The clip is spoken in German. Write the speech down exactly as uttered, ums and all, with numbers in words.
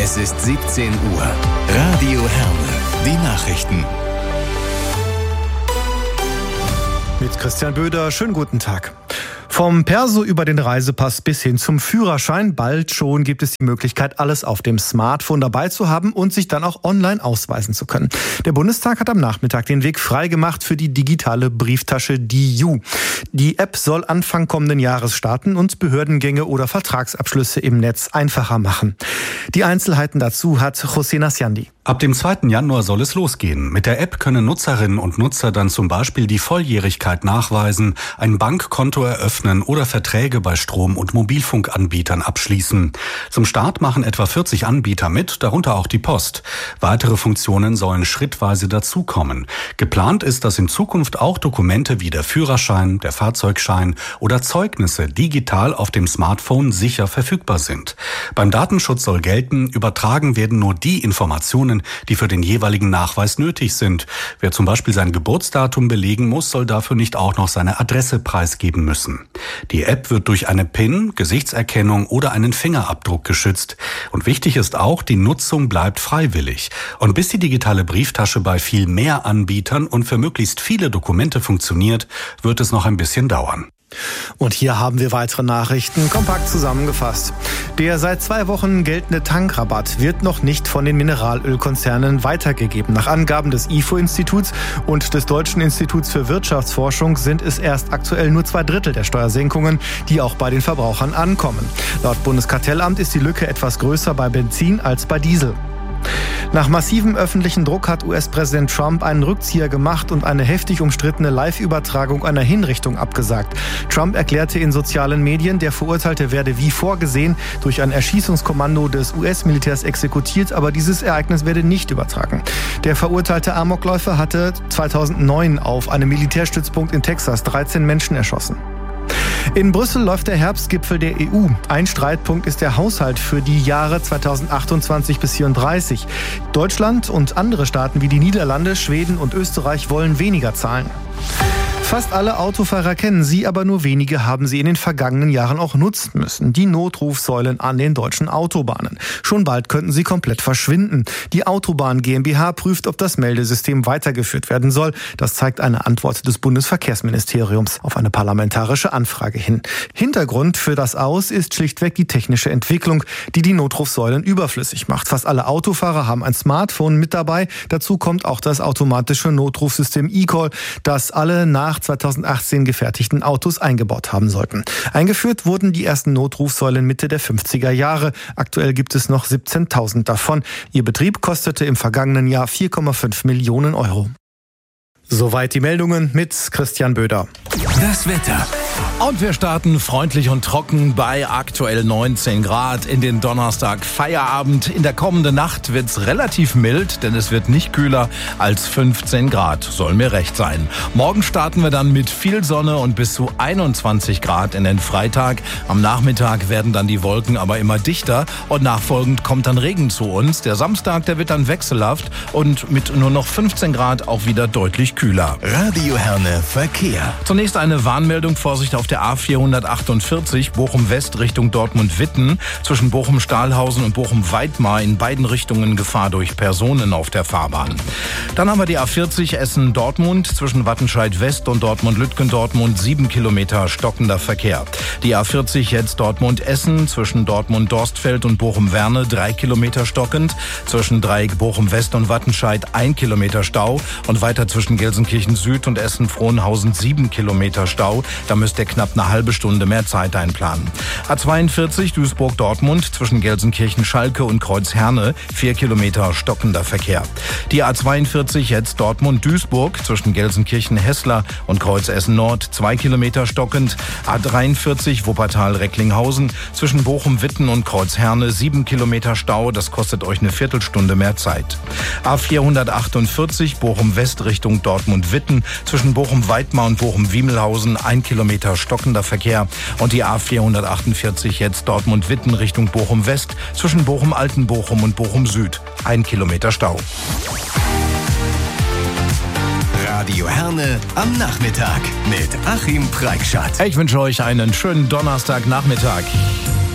Es ist siebzehn Uhr. Radio Herne. Die Nachrichten. Mit Christian Böder, schönen guten Tag. Vom Perso über den Reisepass bis hin zum Führerschein, bald schon gibt es die Möglichkeit, alles auf dem Smartphone dabei zu haben und sich dann auch online ausweisen zu können. Der Bundestag hat am Nachmittag den Weg freigemacht für die digitale Brieftasche D I U. Die App soll Anfang kommenden Jahres starten und Behördengänge oder Vertragsabschlüsse im Netz einfacher machen. Die Einzelheiten dazu hat José Nasciandi. Ab dem zweiten Januar soll es losgehen. Mit der App können Nutzerinnen und Nutzer dann zum Beispiel die Volljährigkeit nachweisen, ein Bankkonto eröffnen oder Verträge bei Strom- und Mobilfunkanbietern abschließen. Zum Start machen etwa vierzig Anbieter mit, darunter auch die Post. Weitere Funktionen sollen schrittweise dazukommen. Geplant ist, dass in Zukunft auch Dokumente wie der Führerschein, der Fahrzeugschein oder Zeugnisse digital auf dem Smartphone sicher verfügbar sind. Beim Datenschutz soll gelten, übertragen werden nur die Informationen, die für den jeweiligen Nachweis nötig sind. Wer zum Beispiel sein Geburtsdatum belegen muss, soll dafür nicht auch noch seine Adresse preisgeben müssen. Die App wird durch eine PIN, Gesichtserkennung oder einen Fingerabdruck geschützt. Und wichtig ist auch, die Nutzung bleibt freiwillig. Und bis die digitale Brieftasche bei viel mehr Anbietern und für möglichst viele Dokumente funktioniert, wird es noch ein bisschen dauern. Und hier haben wir weitere Nachrichten, kompakt zusammengefasst. Der seit zwei Wochen geltende Tankrabatt wird noch nicht von den Mineralölkonzernen weitergegeben. Nach Angaben des I F O-Instituts und des Deutschen Instituts für Wirtschaftsforschung sind es erst aktuell nur zwei Drittel der Steuersenkungen, die auch bei den Verbrauchern ankommen. Laut Bundeskartellamt ist die Lücke etwas größer bei Benzin als bei Diesel. Nach massivem öffentlichen Druck hat U S-Präsident Trump einen Rückzieher gemacht und eine heftig umstrittene Live-Übertragung einer Hinrichtung abgesagt. Trump erklärte in sozialen Medien, der Verurteilte werde wie vorgesehen durch ein Erschießungskommando des U S-Militärs exekutiert, aber dieses Ereignis werde nicht übertragen. Der verurteilte Amokläufer hatte zweitausendneun auf einem Militärstützpunkt in Texas dreizehn Menschen erschossen. In Brüssel läuft der Herbstgipfel der E U. Ein Streitpunkt ist der Haushalt für die Jahre zweitausendachtundzwanzig bis vierunddreißig. Deutschland und andere Staaten wie die Niederlande, Schweden und Österreich wollen weniger zahlen. Fast alle Autofahrer kennen sie, aber nur wenige haben sie in den vergangenen Jahren auch nutzen müssen. Die Notrufsäulen an den deutschen Autobahnen. Schon bald könnten sie komplett verschwinden. Die Autobahn GmbH prüft, ob das Meldesystem weitergeführt werden soll. Das zeigt eine Antwort des Bundesverkehrsministeriums auf eine parlamentarische Anfrage hin. Hintergrund für das Aus ist schlichtweg die technische Entwicklung, die die Notrufsäulen überflüssig macht. Fast alle Autofahrer haben ein Smartphone mit dabei. Dazu kommt auch das automatische Notrufsystem eCall, das alle nach zweitausendachtzehn gefertigten Autos eingebaut haben sollten. Eingeführt wurden die ersten Notrufsäulen Mitte der fünfziger Jahre. Aktuell gibt es noch siebzehntausend davon. Ihr Betrieb kostete im vergangenen Jahr vier Komma fünf Millionen Euro. Soweit die Meldungen mit Christian Böder. Das Wetter. Und wir starten freundlich und trocken bei aktuell neunzehn Grad in den Donnerstag Feierabend. In der kommenden Nacht wird's relativ mild, denn es wird nicht kühler als fünfzehn Grad. Soll mir recht sein. Morgen starten wir dann mit viel Sonne und bis zu einundzwanzig Grad in den Freitag. Am Nachmittag werden dann die Wolken aber immer dichter und nachfolgend kommt dann Regen zu uns. Der Samstag, der wird dann wechselhaft und mit nur noch fünfzehn Grad auch wieder deutlich kühler. Radio Herne Verkehr. Zunächst eine Warnmeldung, Vorsicht auf der A vierhundertachtundvierzig, Bochum-West Richtung Dortmund-Witten. Zwischen Bochum-Stahlhausen und Bochum-Weidmar in beiden Richtungen Gefahr durch Personen auf der Fahrbahn. Dann haben wir die A vierzig Essen-Dortmund, zwischen Wattenscheid-West und Dortmund-Lütgendortmund sieben Kilometer stockender Verkehr. Die A vierzig jetzt Dortmund-Essen, zwischen Dortmund-Dorstfeld und Bochum-Werne drei Kilometer stockend. Zwischen Dreieck Bochum-West und Wattenscheid ein Kilometer Stau und weiter zwischen Gelsenkirchen-Süd und Essen-Frohnhausen sieben Kilometer Stau. Da müsst ihr knapp eine halbe Stunde mehr Zeit einplanen. A zweiundvierzig Duisburg-Dortmund zwischen Gelsenkirchen-Schalke und Kreuzherne vier Kilometer stockender Verkehr. Die A zweiundvierzig jetzt Dortmund-Duisburg zwischen Gelsenkirchen-Hessler und Kreuz-Essen-Nord zwei Kilometer stockend. A dreiundvierzig Wuppertal-Recklinghausen zwischen Bochum-Witten und Kreuzherne sieben Kilometer Stau. Das kostet euch eine Viertelstunde mehr Zeit. A vierhundertachtundvierzig Bochum-West Richtung Dortmund-Witten zwischen Bochum-Weidmar und Bochum-Wiemelhausen ein Kilometer stockender Verkehr. Und die A vierhundertachtundvierzig jetzt Dortmund-Witten Richtung Bochum-West zwischen Bochum-Altenbochum und Bochum-Süd ein Kilometer Stau. Radio Herne am Nachmittag mit Achim Preikschat. Ich wünsche euch einen schönen Donnerstagnachmittag.